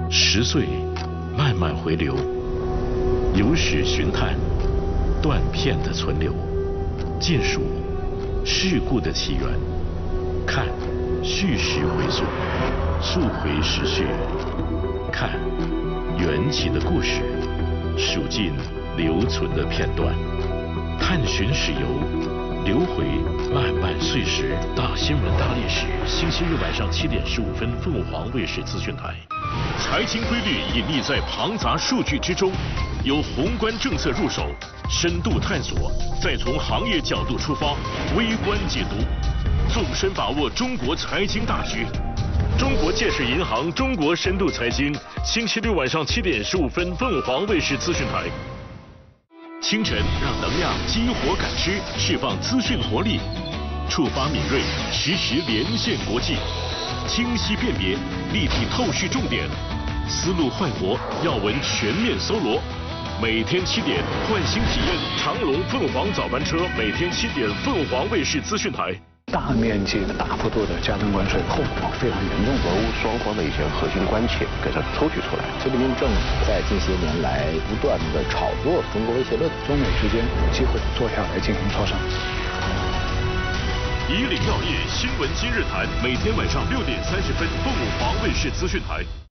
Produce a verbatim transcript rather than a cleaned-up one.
十岁慢慢回流，有史寻探，断片的存留，见数事故的起源，看叙事回溯，溯回时序，看缘起的故事，数尽留存的片段，探寻史游，流回漫漫岁时。大新闻大历史，星期日晚上七点十五分，凤凰卫视资讯台。财经规律隐匿在庞杂数据之中，由宏观政策入手，深度探索，再从行业角度出发，微观解读，纵深把握中国财经大局。中国建设银行中国深度财经，星期六晚上七点十五分，凤凰卫视资讯台。清晨让能量激活感知，释放资讯活力，触发敏锐，实时连线国际，清晰辨别，立体透视重点，思路焕活，要闻全面搜罗。每天七点，换新体验长龙凤凰早班车，每天七点，凤凰卫视资讯台。 大面积的、大幅度的加征关税，后果非常严重。 俄乌双方的一些核心关切给它抽取出来。 习近平政府在近些年来不断的炒作中国威胁论， 中美之间有机会坐下来进行磋商。 以岭药业新闻今日谈，每天晚上六点三十分，凤凰卫视资讯台。